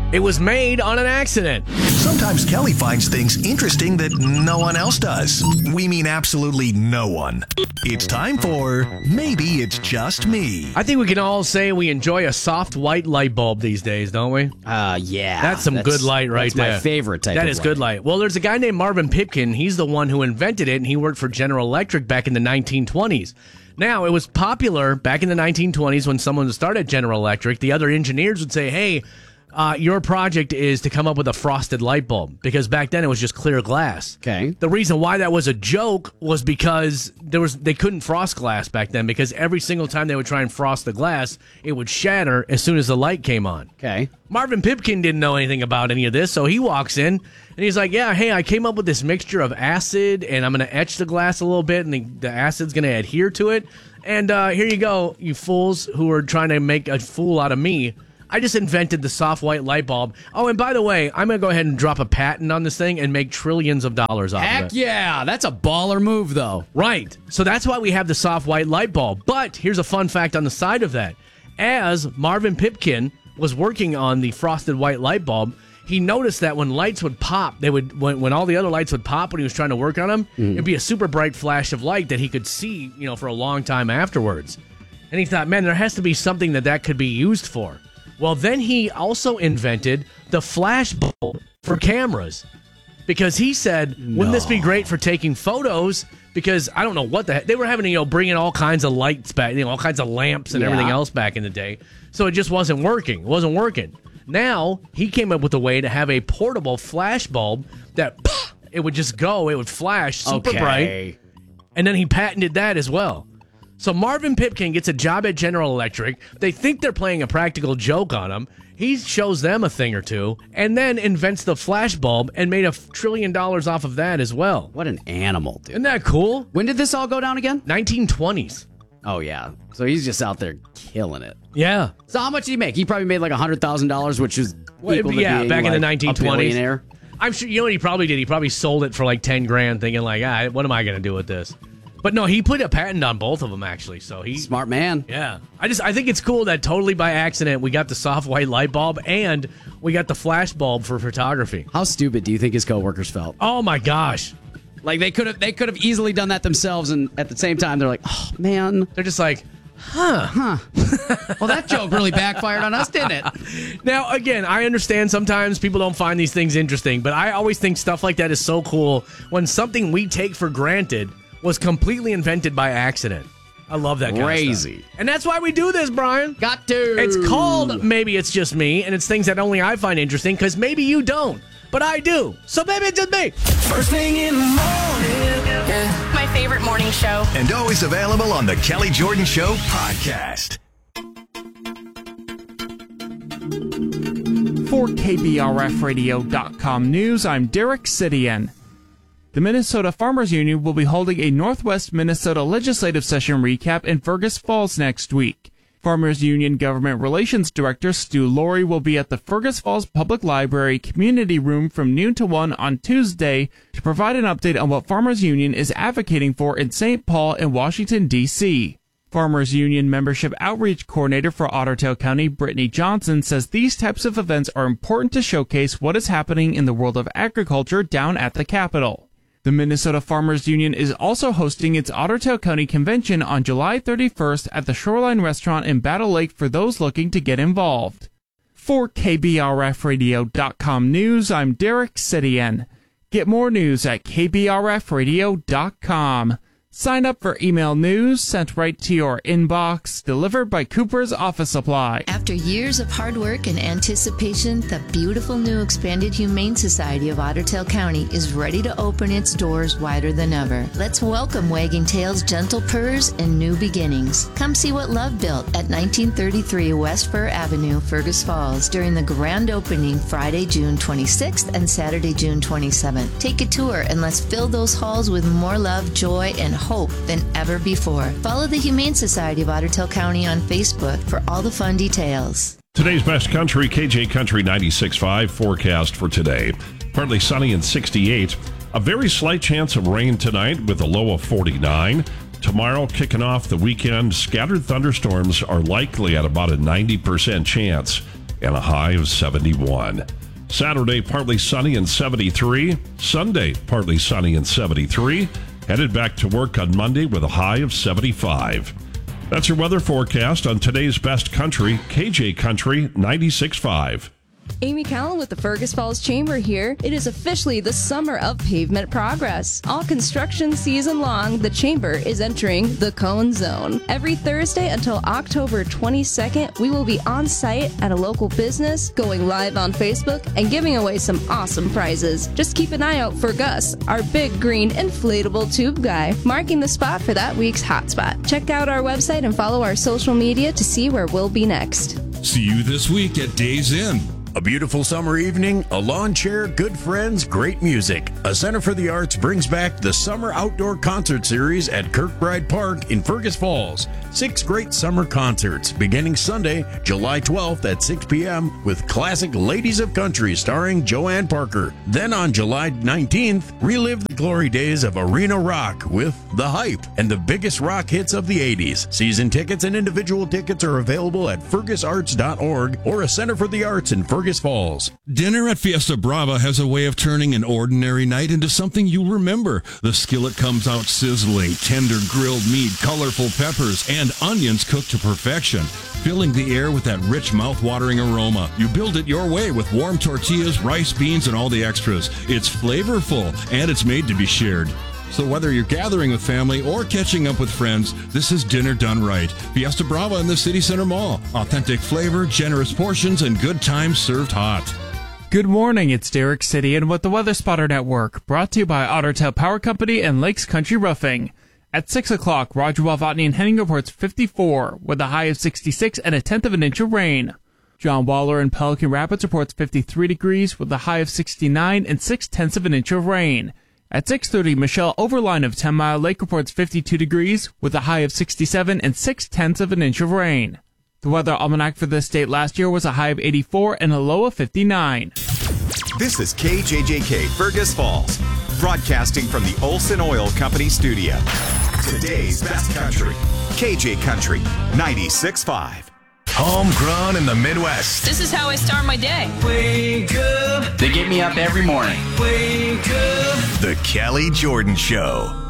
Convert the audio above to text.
It was made on an accident. Sometimes Kelly finds things interesting that no one else does. We mean absolutely no one. It's time for Maybe It's Just Me. I think we can all say we enjoy a soft white light bulb these days, don't we? Yeah. That's some good light right there. That's my favorite type of light. That is good light. Well, there's a guy named Marvin Pipkin. He's the one who invented it, and he worked for General Electric back in the 1920s. Now, it was popular back in the 1920s when someone would start at General Electric. The other engineers would say, hey, your project is to come up with a frosted light bulb, because back then it was just clear glass. Okay. The reason why that was a they couldn't frost glass back then, because every single time they would try and frost the glass, it would shatter as soon as the light came on. Okay. Marvin Pipkin didn't know anything about any of this, so he walks in and he's like, yeah, hey, I came up with this mixture of acid, and I'm going to etch the glass a little bit, and the acid's going to adhere to it. And here you go, you fools who are trying to make a fool out of me. I just invented the soft white light bulb. Oh, and by the way, I'm going to go ahead and drop a patent on this thing and make trillions of dollars off of it. Heck yeah. That's a baller move, though. Right. So that's why we have the soft white light bulb. But here's a fun fact on the side of that. As Marvin Pipkin was working on the frosted white light bulb, he noticed that when lights would pop, when all the other lights would pop when he was trying to work on them, it'd be a super bright flash of light that he could see, for a long time afterwards. And he thought, man, there has to be something that could be used for. Well, then he also invented the flash bulb for cameras, because he said, wouldn't this be great for taking photos? Because I don't know what the heck. They were having to, bring in all kinds of lights back, all kinds of lamps and everything else back in the day. So it just wasn't working. It wasn't working. Now, he came up with a way to have a portable flash bulb that it would just go, it would flash super bright. And then he patented that as well. So Marvin Pipkin gets a job at General Electric. They think they're playing a practical joke on him. He shows them a thing or two, and then invents the flash bulb and made $1 trillion off of that as well. What an animal, dude. Isn't that cool? When did this all go down again? 1920s. Oh, yeah. So he's just out there killing it. Yeah. So how much did he make? He probably made like $100,000, which is equal to being back in the 1920s. A billionaire. I'm sure, what he probably did? He probably sold it for like 10 grand thinking like, what am I going to do with this? But no, he put a patent on both of them, actually. So smart man. Yeah. I think it's cool that totally by accident we got the soft white light bulb and we got the flash bulb for photography. How stupid do you think his coworkers felt? Oh my gosh. Like they could have easily done that themselves, and at the same time they're like, oh man. They're just like, huh. Well, that joke really backfired on us, didn't it? Now, again, I understand sometimes people don't find these things interesting, but I always think stuff like that is so cool when something we take for granted was completely invented by accident. I love that kind of stuff. And that's why we do this, Brian. Got to. It's called Maybe It's Just Me, and it's things that only I find interesting, because maybe you don't, but I do. So maybe it's just me. First thing in the morning. Yeah. My favorite morning show. And always available on the Kelly Jordan Show podcast. For KBRFradio.com News, I'm Derek Sidian. The Minnesota Farmers Union will be holding a Northwest Minnesota legislative session recap in Fergus Falls next week. Farmers Union Government Relations Director Stu Laurie will be at the Fergus Falls Public Library Community Room from noon to 1 on Tuesday to provide an update on what Farmers Union is advocating for in St. Paul and Washington, D.C. Farmers Union Membership Outreach Coordinator for Ottertail County, Brittany Johnson, says these types of events are important to showcase what is happening in the world of agriculture down at the Capitol. The Minnesota Farmers Union is also hosting its Ottertail County Convention on July 31st at the Shoreline Restaurant in Battle Lake for those looking to get involved. For KBRFradio.com News, I'm Derek Sidian. Get more news at KBRFradio.com. Sign up for email news sent right to your inbox, delivered by Cooper's Office Supply. After years of hard work and anticipation, the beautiful new expanded Humane Society of Ottertail County is ready to open its doors wider than ever. Let's welcome Wagging Tail's gentle purrs and new beginnings. Come see what love built at 1933 West Fir Avenue, Fergus Falls, during the grand opening Friday, June 26th and Saturday, June 27th. Take a tour and let's fill those halls with more love, joy, and hope than ever before. Follow the Humane Society of Ottertail County on Facebook for all the fun details. Today's best country, KJ Country 96.5 forecast for today. Partly sunny and 68. A very slight chance of rain tonight with a low of 49. Tomorrow, kicking off the weekend, scattered thunderstorms are likely at about a 90% chance. and a high of 71. Saturday, partly sunny and 73. Sunday, partly sunny and 73. Headed back to work on Monday with a high of 75. That's your weather forecast on today's best country, KJ Country 96.5. Amy Callan with the Fergus Falls Chamber here. It is officially the summer of pavement progress. All construction season long, the Chamber is entering the Cone Zone. Every Thursday until October 22nd, we will be on site at a local business, going live on Facebook, and giving away some awesome prizes. Just keep an eye out for Gus, our big green inflatable tube guy, marking the spot for that week's hotspot. Check out our website and follow our social media to see where we'll be next. See you this week at Days Inn. A beautiful summer evening, a lawn chair, good friends, great music. A Center for the Arts brings back the Summer Outdoor Concert Series at Kirkbride Park in Fergus Falls. 6 great summer concerts beginning Sunday, July 12th at 6 p.m. with classic Ladies of Country starring Joanne Parker. Then on July 19th, relive the glory days of arena rock with The Hype and the biggest rock hits of the 80s. Season tickets and individual tickets are available at fergusarts.org or a Center for the Arts in Fergus Falls. Dinner at Fiesta Brava has a way of turning an ordinary night into something you'll remember. The skillet comes out sizzling, tender grilled meat, colorful peppers, and onions cooked to perfection, filling the air with that rich, mouth-watering aroma. You build it your way with warm tortillas, rice, beans, and all the extras. It's flavorful, and it's made to be shared. So whether you're gathering with family or catching up with friends, this is dinner done right. Fiesta Brava in the City Center Mall. Authentic flavor, generous portions, and good times served hot. Good morning, it's Derek City with the Weather Spotter Network, brought to you by Otter Tail Power Company and Lakes Country Roofing. At 6 o'clock, Roger Walvatney and Henning reports 54, with a high of 66 and a tenth of an inch of rain. John Waller in Pelican Rapids reports 53 degrees, with a high of 69 and 6/10 of an inch of rain. At 6:30, Michelle Overline of 10 Mile Lake reports 52 degrees, with a high of 67 and 6/10 of an inch of rain. The weather almanac for this state last year was a high of 84 and a low of 59. This is KJJK Fergus Falls, broadcasting from the Olson Oil Company studio. Today's best country, KJ Country 96.5. Homegrown in the Midwest. This is how I start my day. Wake up. They get me up every morning. Wake up. The Kelly Jordan Show.